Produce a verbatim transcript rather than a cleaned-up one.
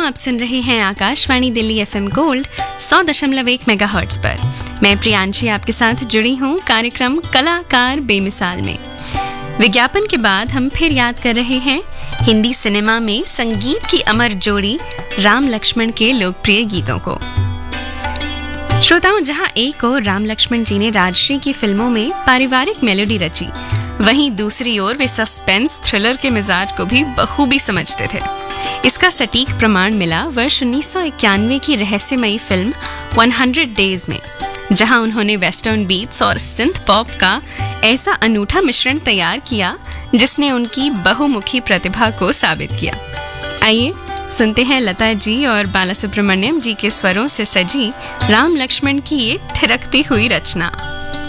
आप सुन रहे हैं आकाशवाणी दिल्ली एफएम गोल्ड सौ दशमलव एक मेगाहर्ट्ज पर। मैं प्रियांशी आपके साथ जुड़ी हूँ कार्यक्रम कलाकार बेमिसाल में। विज्ञापन के बाद हम फिर याद कर रहे हैं हिंदी सिनेमा में संगीत की अमर जोड़ी राम लक्ष्मण के लोकप्रिय गीतों को। श्रोताओं, जहां एक ओर राम लक्ष्मण जी ने राजश्री की फिल्मों में पारिवारिक मेलोडी रची, वहीं दूसरी ओर वे सस्पेंस थ्रिलर के मिजाज को भी बखूबी समझते थे। इसका सटीक प्रमाण मिला वर्ष उन्नीस सौ इक्यानवे की रहस्यमयी फिल्म सौ डेज में, जहां उन्होंने वेस्टर्न बीट्स और सिंथ पॉप का ऐसा अनूठा मिश्रण तैयार किया जिसने उनकी बहुमुखी प्रतिभा को साबित किया। आइए सुनते हैं लता जी और बालासुब्रमण्यम जी के स्वरों से सजी राम लक्ष्मण की ये थिरकती हुई रचना।